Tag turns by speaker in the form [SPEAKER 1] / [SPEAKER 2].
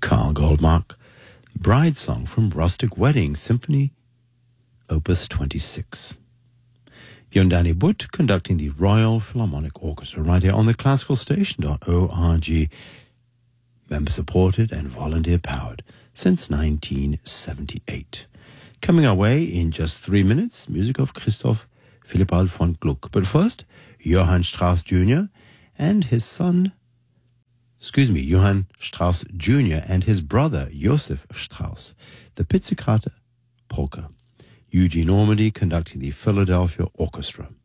[SPEAKER 1] Carl Goldmark, Bride Song from Rustic Wedding Symphony, Opus 26. Yondani Butt conducting the Royal Philharmonic Orchestra right here on the classicalstation.org. Member-supported and volunteer-powered since 1978. Coming our way in just 3 minutes, music of Christoph Willibald von Gluck. But first, Johann Strauss Jr. and his son, Johann Strauss Jr. and his brother, Joseph Strauss, the Pizzicato Polka. Eugene Ormandy conducting the Philadelphia Orchestra.